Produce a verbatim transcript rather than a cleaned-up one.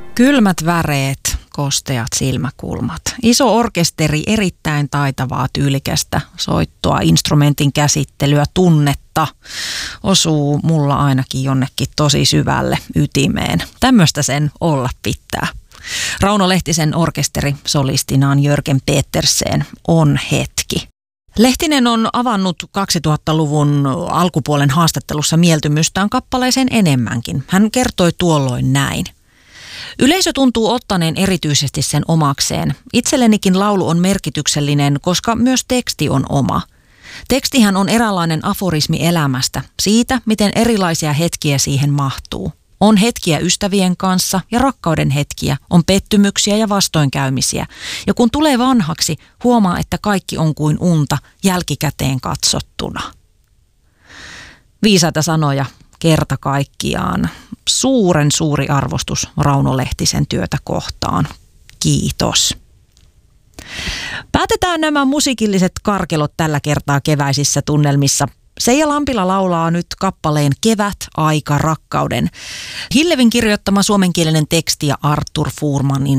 Kylmät väreet, kosteat silmäkulmat. Iso orkesteri, erittäin taitavaa, tyylikästä soittoa, instrumentin käsittelyä, tunnetta. Osuu mulla ainakin jonnekin tosi syvälle ytimeen. Tämmöistä sen olla pitää. Rauno Lehtisen orkesteri solistinaan Jörgen Petersen On hetki. Lehtinen on avannut kaksituhattaluvun alkupuolen haastattelussa mieltymystään kappaleeseen enemmänkin. Hän kertoi tuolloin näin. Yleisö tuntuu ottaneen erityisesti sen omakseen. Itsellenikin laulu on merkityksellinen, koska myös teksti on oma. Tekstihän on eräänlainen aforismi elämästä, siitä miten erilaisia hetkiä siihen mahtuu. On hetkiä ystävien kanssa ja rakkauden hetkiä, on pettymyksiä ja vastoinkäymisiä. Ja kun tulee vanhaksi, huomaa, että kaikki on kuin unta jälkikäteen katsottuna. Viisaita sanoja kerta kaikkiaan. Suuren suuri arvostus Rauno Lehtisen työtä kohtaan. Kiitos. Päätetään nämä musiikilliset karkelot tällä kertaa keväisissä tunnelmissa. Seija Lampila laulaa nyt kappaleen Kevät, aika, rakkauden. Hillevin kirjoittama suomenkielinen teksti ja Arthur Fuhrmanin